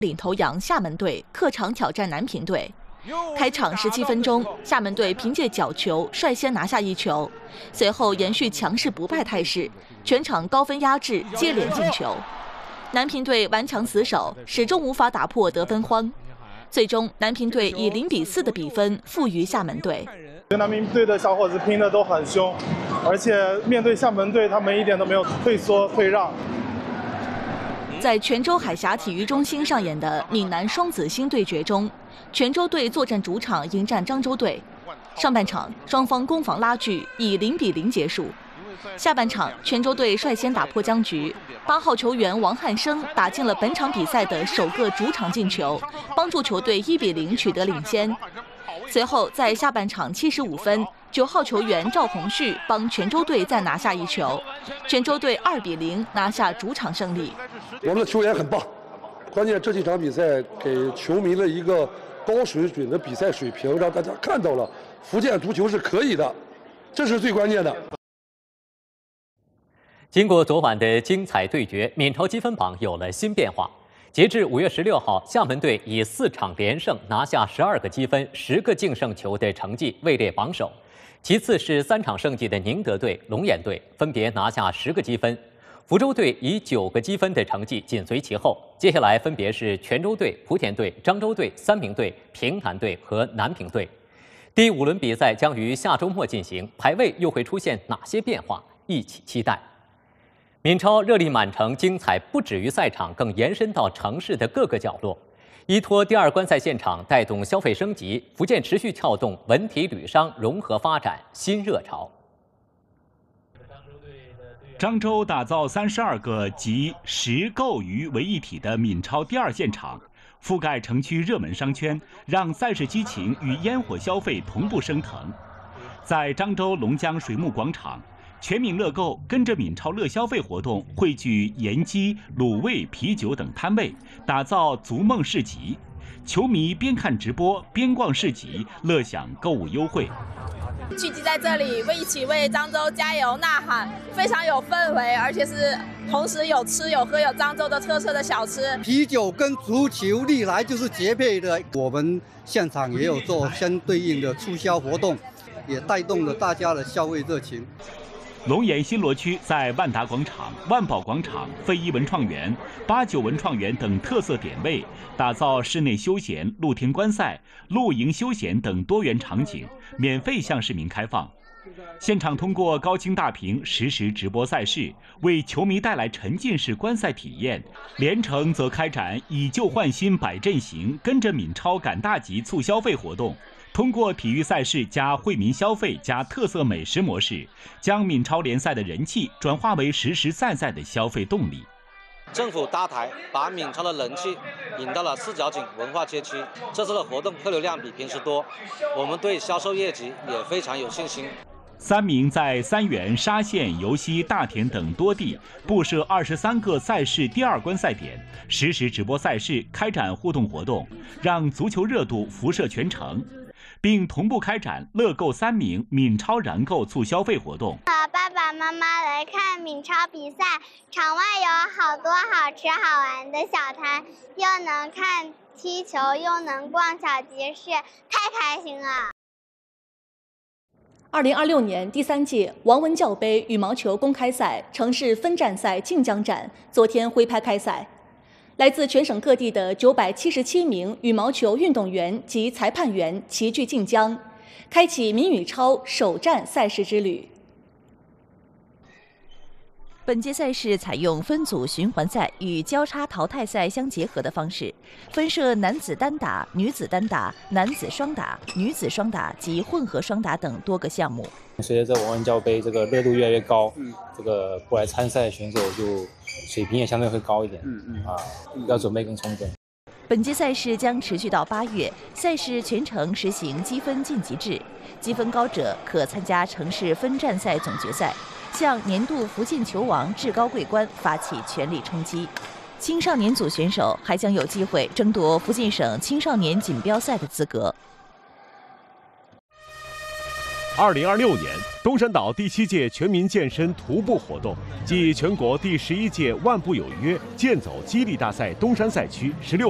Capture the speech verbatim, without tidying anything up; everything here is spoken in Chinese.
领头羊厦门队客场挑战南平队。开场十七分钟，厦门队凭借角球率先拿下一球，随后延续强势不败态势，全场高分压制，接连进球。南平队顽强死守，始终无法打破得分荒。最终，南平队以零比四的比分负于厦门队。 南平队的小伙子拼的都很凶，而且面对厦门队，他们一点都没有退缩退让。 在泉州海峡体育中心上演的闽南双子星对决中，泉州队坐镇主场迎战漳州队。上半场双方攻防拉锯，以零比零结束。下半场，泉州队率先打破僵局，八号球员王汉生打进了本场比赛的首个主场进球，帮助球队一比零取得领先。随后，在下半场七十五分。 九号球员赵宏旭帮泉州队再拿下一球，泉州队二比零拿下主场胜利。 我们的球员很棒，关键这几场比赛给球迷了一个高水准的比赛水平，让大家看到了福建足球是可以的，这是最关键的。 经过昨晚的精彩对决，闽超积分榜有了新变化。 截至五月十六号，厦门队以四场连胜拿下十二个积分、十个净胜球的成绩位列榜首。其次是三场胜绩的宁德队、龙岩队分别拿下十个积分，福州队以九个积分的成绩紧随其后。接下来分别是泉州队、莆田队、漳州队、三明队、平潭队和南平队。第五轮比赛将于下周末进行，排位又会出现哪些变化？一起期待。 闽超热力满城，精彩不止于赛场，更延伸到城市的各个角落。依托第二观赛现场，带动消费升级，福建持续撬动文体旅商融合发展新热潮。 漳州打造三十二个集食购娱为一体的闽超第二现场，覆盖城区热门商圈，让赛事激情与烟火消费同步升腾。在漳州龙江水木广场。 全民乐购跟着闽超乐消费活动汇聚盐鸡、卤味、啤酒等摊位，打造逐梦市集。球迷边看直播边逛市集，乐享购物优惠。 聚集在这里，为一起为漳州加油呐喊，非常有氛围，而且是同时有吃有喝，有漳州的特色的小吃。 啤酒跟足球历来就是绝配的，我们现场也有做相对应的促销活动，也带动了大家的消费热情。 龙岩新罗区在万达广场、万宝广场、非遗文创园、八九文创园等特色点位，打造室内休闲、露天观赛、露营休闲等多元场景，免费向市民开放。现场通过高清大屏实时直播赛事，为球迷带来沉浸式观赛体验。连城则开展以旧换新百阵行，跟着闽超赶大集促消费活动。 通过体育赛事加惠民消费加特色美食模式，将闽超联赛的人气转化为实实在在的消费动力。 政府搭台，把闽超的人气引到了四角井文化街区。这次的活动客流量比平时多，我们对销售业绩也非常有信心。 三明在三原、沙县、尤溪、大田等多地布设二十三个赛事第二观赛点，实时直播赛事，开展互动活动，让足球热度辐射全城。 并同步开展乐购三明闽超燃购促消费活动。 和爸爸妈妈来看闽超比赛，场外有好多好吃好玩的小摊，又能看踢球，又能逛小集市，太开心了。 二零二六年第三届王文教杯羽毛球公开赛城市分站赛晋江站昨天挥拍开赛。 来自全省各地的九百七十七名羽毛球运动员及裁判员齐聚晋江，开启闽羽超首站赛事之旅。本届赛事采用分组循环赛与交叉淘汰赛相结合的方式，分设男子单打、女子单打、男子双打、女子双打及混合双打等多个项目。 随着这王文教杯这个热度越来越高，嗯，这个过来参赛选手就水平也相对会高一点，嗯嗯啊，要准备更充分。 本届赛事将持续到八月，赛事全程实行积分晋级制，积分高者可参加城市分站赛总决赛，向年度福建球王至高桂冠发起全力冲击。青少年组选手还将有机会争夺福建省青少年锦标赛的资格。 二零二六年，东山岛第七届全民健身徒步活动暨全国第十一届万步有约健走激励大赛东山赛区十六